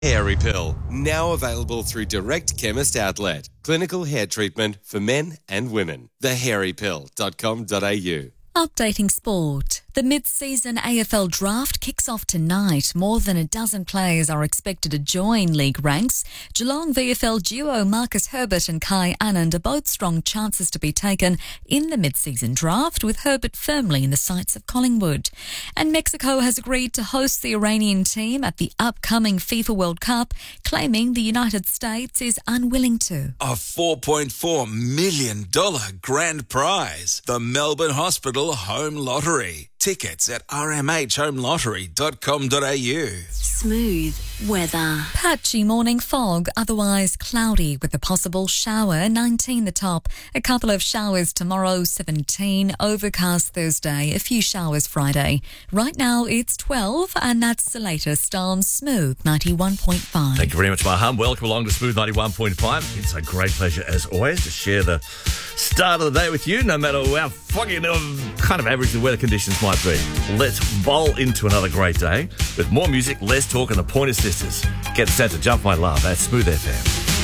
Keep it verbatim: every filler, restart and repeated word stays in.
Hairy Pill, now available through Direct Chemist Outlet. Clinical hair treatment for men and women. the hairy pill dot com dot a u. Updating sport. The mid-season A F L draft kicks off tonight. More than a dozen players are expected to join league ranks. Geelong V F L duo Marcus Herbert and Kai Anand are both strong chances to be taken in the mid-season draft, with Herbert firmly in the sights of Collingwood. And Mexico has agreed to host the Iranian team at the upcoming FIFA World Cup, claiming the United States is unwilling to. A four point four million dollars grand prize. The Melbourne Hospital Home Lottery. Tickets at r m h home lottery dot com dot a u. Smooth weather. Patchy morning fog, otherwise cloudy with a possible shower, nineteen the top. A couple of showers tomorrow, seventeen. Overcast Thursday, a few showers Friday. Right now it's twelve, and that's the latest on Smooth ninety-one point five. Thank you very much, Maham. Welcome along to Smooth ninety-one point five. It's a great pleasure, as always, to share the start of the day with you, no matter how foggy and kind of average the weather conditions might be. Let's bowl into another great day with more music, less talk, and the Pointer Sisters. Get set to jump my love at Smooth F M.